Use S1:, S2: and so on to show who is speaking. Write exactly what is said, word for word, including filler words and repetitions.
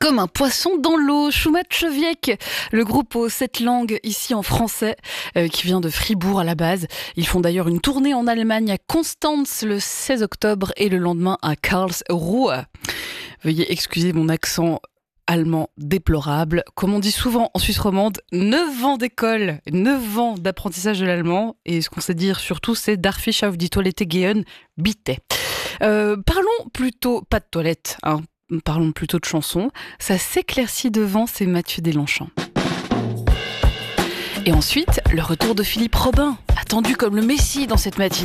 S1: Comme un poisson dans l'eau, Schumacheviek, le groupe aux sept langues ici en français, euh, qui vient de Fribourg à la base. Ils font d'ailleurs une tournée en Allemagne à Constance le seize octobre et le lendemain à Karlsruhe. Veuillez excuser mon accent allemand déplorable. Comme on dit souvent en Suisse romande, neuf ans d'école, neuf ans d'apprentissage de l'allemand. Et ce qu'on sait dire surtout, c'est Darf ich auf die Toilette gehen, bitte. Euh, parlons plutôt, pas de toilette, hein. Parlons plutôt de chansons. Ça s'éclaircit devant, c'est Mathieu Deslongchamps. Et ensuite, le retour de Philippe Robin, attendu comme le Messie dans cette matinée.